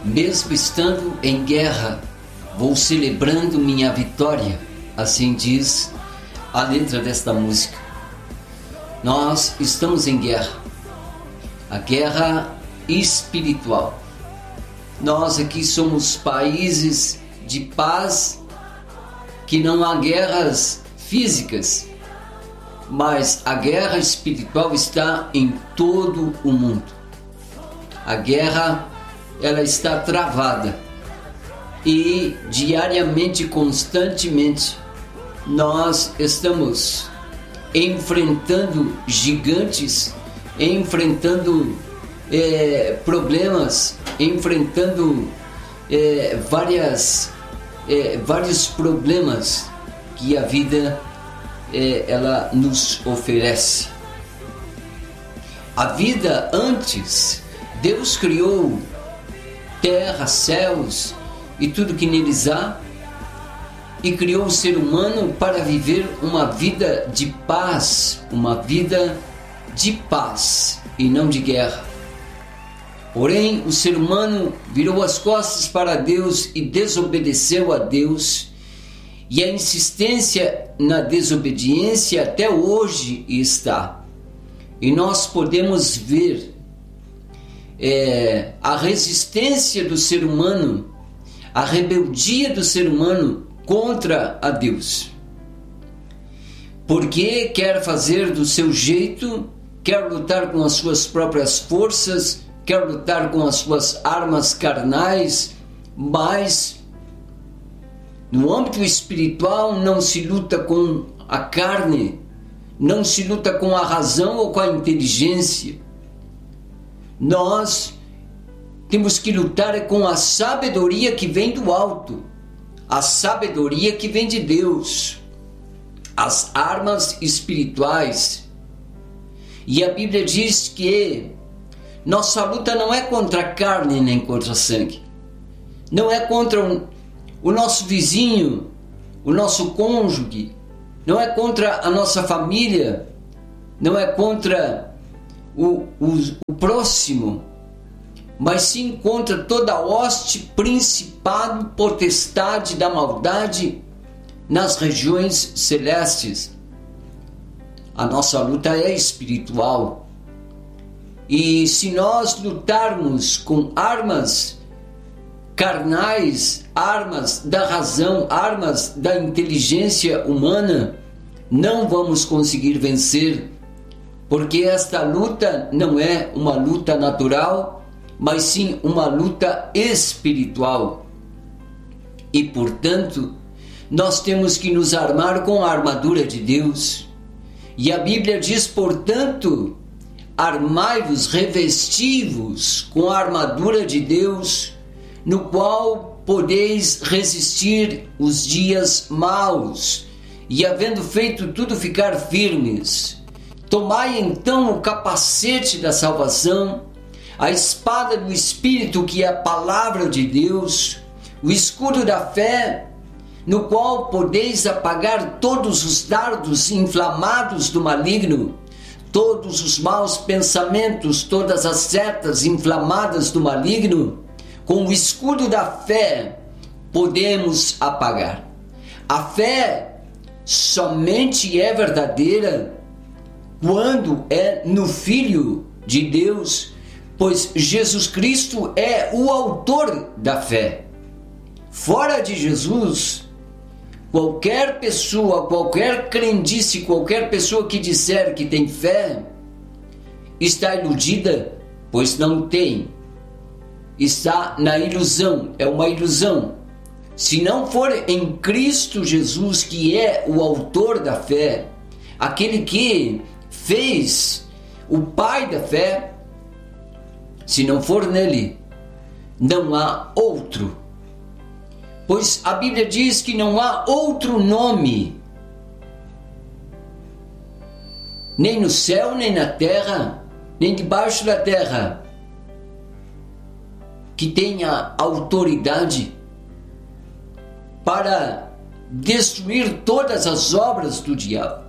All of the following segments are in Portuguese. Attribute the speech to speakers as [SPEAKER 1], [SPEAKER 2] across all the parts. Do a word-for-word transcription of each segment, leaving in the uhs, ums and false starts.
[SPEAKER 1] Mesmo estando em guerra, vou celebrando minha vitória, assim diz a letra desta música. Nós estamos em guerra, a guerra espiritual. Nós aqui somos países de paz, que não há guerras físicas, mas a guerra espiritual está em todo o mundo. A guerra, ela está travada e diariamente, constantemente, nós estamos enfrentando gigantes, enfrentando é, problemas, enfrentando é, várias, é, vários problemas que a vida é, ela nos oferece. A vida antes, Deus criou terra, céus e tudo que neles há, e criou o ser humano para viver uma vida de paz, uma vida de paz e não de guerra. Porém, o ser humano virou as costas para Deus e desobedeceu a Deus, e a insistência na desobediência até hoje está. E nós podemos ver é, a resistência do ser humano, a rebeldia do ser humano contra a Deus, porque quer fazer do seu jeito, quer lutar com as suas próprias forças, quer lutar com as suas armas carnais, mas no âmbito espiritual não se luta com a carne, não se luta com a razão ou com a inteligência. Nós temos que lutar com a sabedoria que vem do alto, a sabedoria que vem de Deus, as armas espirituais. E a Bíblia diz que nossa luta não é contra a carne nem contra a sangue, não é contra o, o nosso vizinho, o nosso cônjuge, não é contra a nossa família, não é contra o, o, o próximo, mas sim contra toda hoste, principado, potestade da maldade nas regiões celestes. A nossa luta é espiritual. E se nós lutarmos com armas carnais, armas da razão, armas da inteligência humana, não vamos conseguir vencer, porque esta luta não é uma luta natural, mas sim uma luta espiritual. E, portanto, nós temos que nos armar com a armadura de Deus. E a Bíblia diz, portanto, armai-vos, revesti-vos com a armadura de Deus, no qual podeis resistir os dias maus, e havendo feito tudo, ficar firmes. Tomai então o capacete da salvação, a espada do Espírito, que é a palavra de Deus, o escudo da fé, no qual podeis apagar todos os dardos inflamados do maligno, todos os maus pensamentos, todas as setas inflamadas do maligno. Com o escudo da fé podemos apagar. A fé somente é verdadeira quando é no Filho de Deus, pois Jesus Cristo é o autor da fé. Fora de Jesus, qualquer pessoa, qualquer crendice, qualquer pessoa que disser que tem fé, está iludida, pois não tem. Está na ilusão, é uma ilusão. Se não for em Cristo Jesus, que é o autor da fé, aquele que fez o Pai da fé, se não for nele, não há outro. Pois a Bíblia diz que não há outro nome, nem no céu, nem na terra, nem debaixo da terra, que tenha autoridade para destruir todas as obras do diabo.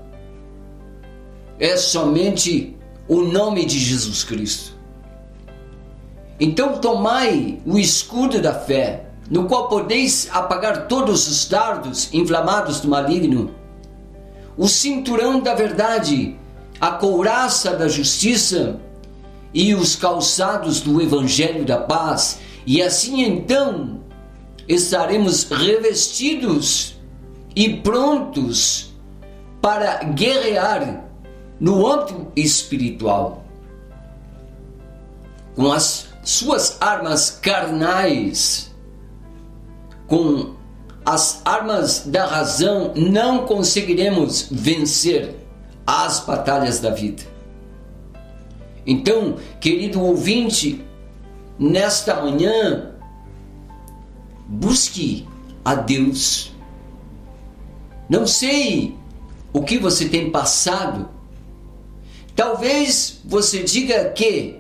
[SPEAKER 1] É somente o nome de Jesus Cristo. Então tomai o escudo da fé, no qual podeis apagar todos os dardos inflamados do maligno, o cinturão da verdade, a couraça da justiça e os calçados do evangelho da paz, e assim então estaremos revestidos e prontos para guerrear no âmbito espiritual, com as suas armas carnais. Com as armas da razão não conseguiremos vencer as batalhas da vida. Então, querido ouvinte, nesta manhã, busque a Deus. Não sei o que você tem passado. Talvez você diga que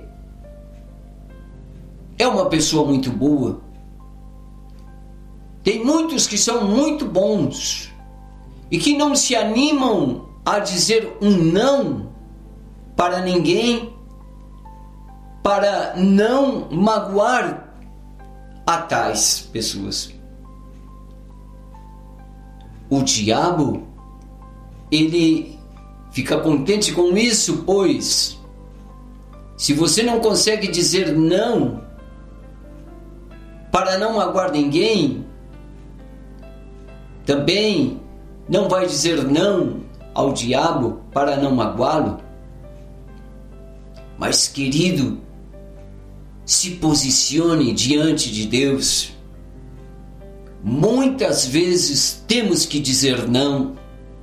[SPEAKER 1] é uma pessoa muito boa. Tem muitos que são muito bons e que não se animam a dizer um não para ninguém, para não magoar a tais pessoas. O diabo, ele fica contente com isso, pois se você não consegue dizer não para não magoar ninguém, também não vai dizer não ao diabo para não magoá-lo. Mas, querido, se posicione diante de Deus. Muitas vezes temos que dizer não.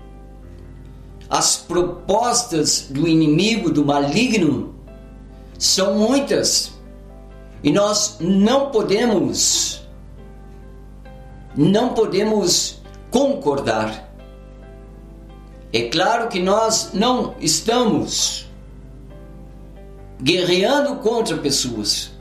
[SPEAKER 1] As propostas do inimigo, do maligno, são muitas. E nós não podemos, não podemos concordar. É claro que nós não estamos guerreando contra pessoas,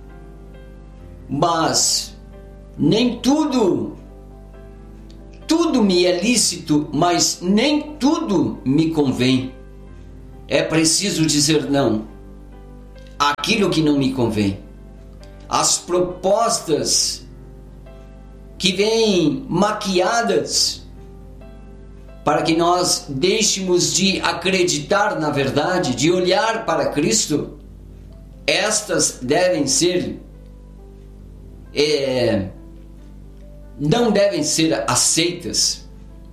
[SPEAKER 1] mas nem tudo, tudo me é lícito, mas nem tudo me convém. É preciso dizer não àquilo que não me convém. As propostas que vêm maquiadas para que nós deixemos de acreditar na verdade, de olhar para Cristo, estas devem ser, é, não devem ser aceitas.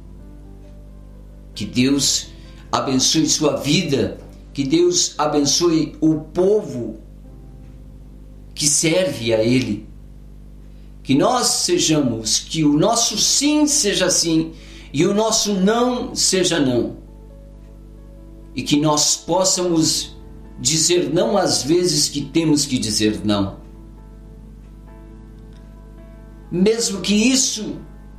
[SPEAKER 1] Que Deus abençoe sua vida, que Deus abençoe o povo que serve a Ele. Que nós sejamos, que o nosso sim seja sim e o nosso não seja não. E que nós possamos dizer não às vezes que temos que dizer não. Mesmo que isso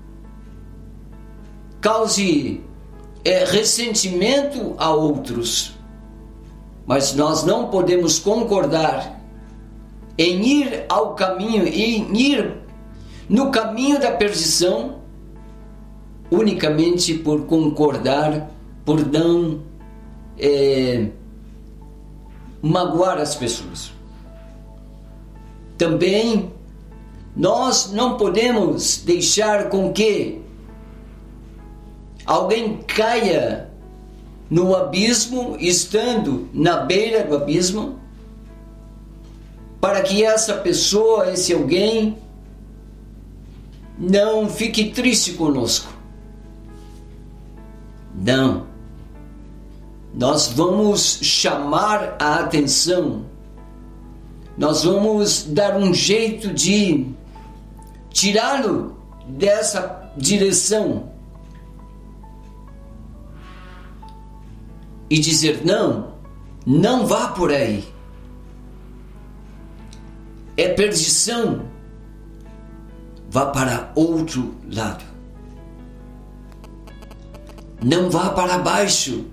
[SPEAKER 1] cause é, ressentimento a outros, mas nós não podemos concordar em ir ao caminho, em ir no caminho da perdição, unicamente por concordar, por não é, magoar as pessoas. Também nós não podemos deixar com que alguém caia no abismo, estando na beira do abismo, para que essa pessoa, esse alguém, não fique triste conosco. Não. Nós vamos chamar a atenção. Nós vamos dar um jeito de tirá-lo dessa direção e dizer: não, não vá por aí. É perdição. Vá para outro lado. Não vá para baixo.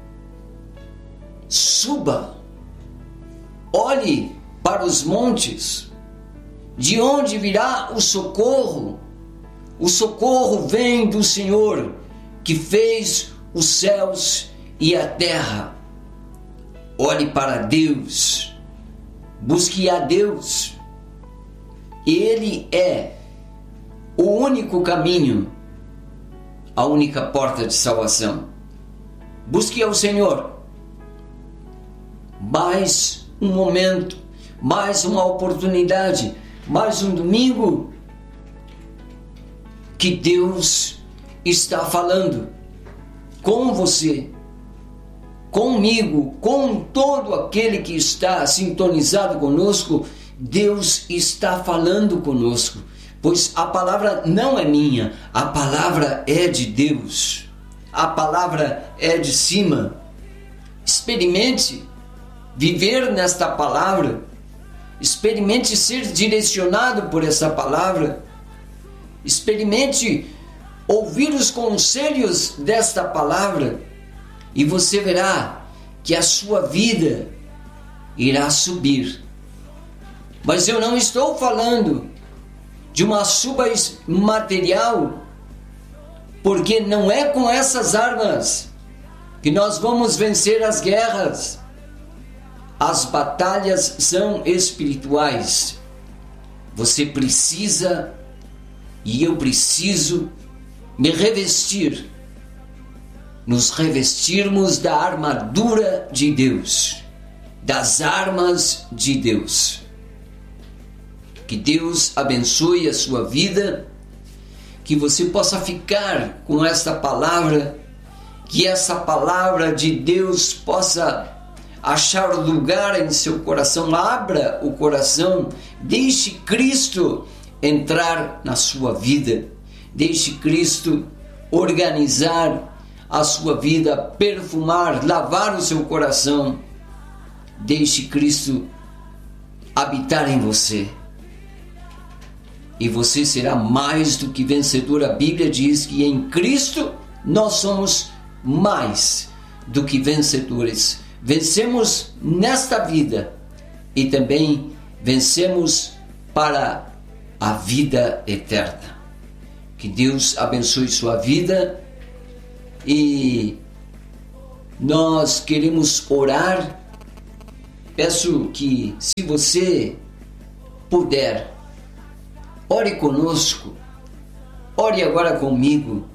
[SPEAKER 1] Suba. Olhe para os montes. De onde virá o socorro? O socorro vem do Senhor, que fez os céus e a terra. Olhe para Deus. Busque a Deus. Ele é o único caminho, a única porta de salvação. Busque ao Senhor. Mais um momento, mais uma oportunidade, mais um domingo que Deus está falando com você, comigo, com todo aquele que está sintonizado conosco. Deus está falando conosco, pois a palavra não é minha, a palavra é de Deus, a palavra é de cima. Experimente viver nesta palavra, experimente ser direcionado por essa palavra, experimente ouvir os conselhos desta palavra, e você verá que a sua vida irá subir. Mas eu não estou falando de uma suba material, porque não é com essas armas que nós vamos vencer as guerras. As batalhas são espirituais. Você precisa, e eu preciso, me revestir, nos revestirmos da armadura de Deus, das armas de Deus. Que Deus abençoe a sua vida, que você possa ficar com esta palavra, que essa palavra de Deus possa achar lugar em seu coração. Abra o coração, deixe Cristo entrar na sua vida, deixe Cristo organizar a sua vida, perfumar, lavar o seu coração, deixe Cristo habitar em você. E você será mais do que vencedor. A Bíblia diz que em Cristo nós somos mais do que vencedores. Vencemos nesta vida e também vencemos para a vida eterna. Que Deus abençoe sua vida, e nós queremos orar. Peço que, se você puder, ore conosco, ore agora comigo.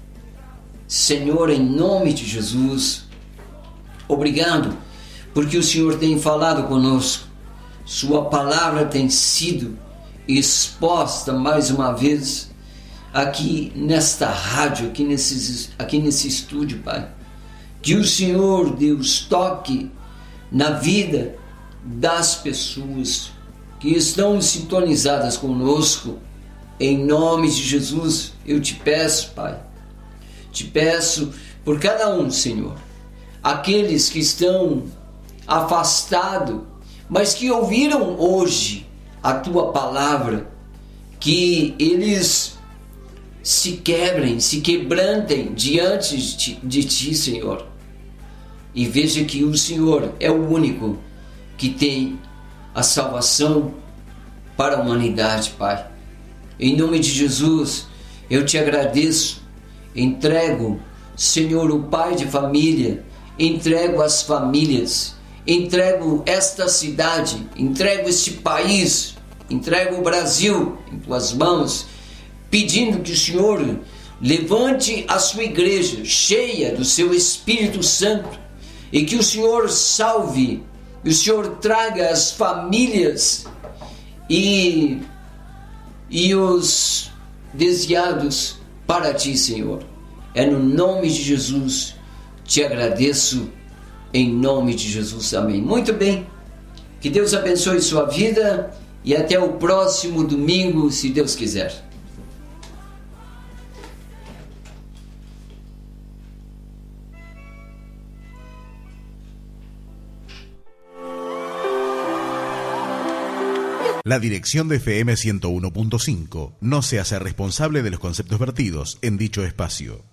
[SPEAKER 1] Senhor, em nome de Jesus, obrigado, porque o Senhor tem falado conosco, sua palavra tem sido exposta mais uma vez, aqui nesta rádio, aqui nesse, aqui nesse estúdio, Pai. Que o Senhor, Deus, toque na vida das pessoas que estão sintonizadas conosco. Em nome de Jesus, eu te peço, Pai, te peço por cada um, Senhor, aqueles que estão afastados, mas que ouviram hoje a Tua palavra, que eles se quebrem, se quebrantem diante de ti, de ti, Senhor, e veja que o Senhor é o único que tem a salvação para a humanidade, Pai. Em nome de Jesus, eu te agradeço, entrego, Senhor, o pai de família, entrego as famílias, entrego esta cidade, entrego este país, entrego o Brasil em tuas mãos, pedindo que o Senhor levante a sua igreja cheia do seu Espírito Santo, e que o Senhor salve, e o Senhor traga as famílias e, e os desviados para ti, Senhor. É no nome de Jesus, te agradeço, em nome de Jesus, amém. Muito bem, que Deus abençoe sua vida, e até o próximo domingo, se Deus quiser.
[SPEAKER 2] La dirección de F M ciento uno punto cinco no se hace responsable de los conceptos vertidos en dicho espacio.